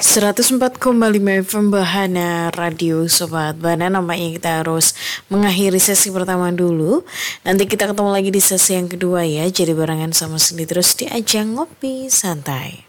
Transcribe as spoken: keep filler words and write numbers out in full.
seratus empat koma lima F M Bahana Radio Sobat Bahana. Nampaknya kita harus mengakhiri sesi pertama dulu. Nanti kita ketemu lagi di sesi yang kedua ya. Jadi barengan sama Cindy terus di ajang ngopi santai.